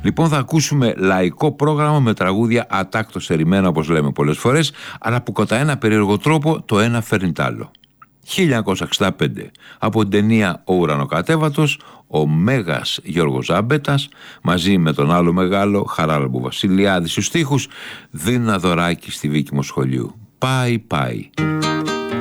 Λοιπόν, θα ακούσουμε λαϊκό πρόγραμμα με τραγούδια ατάκτως ερημένα, όπως λέμε πολλές φορές, αλλά που κατά ένα περίεργο τρόπο το ένα φέρνει τ' άλλο. 1965, από την ταινία «Ο ουρανοκατέβατος», ο Μέγας Γιώργος Ζάμπετας μαζί με τον άλλο μεγάλο Χαράλαμπο Βασιλιάδη στους στίχους, Δίνα Δωράκη στη Βίκη Μοσχολιού. Πάει.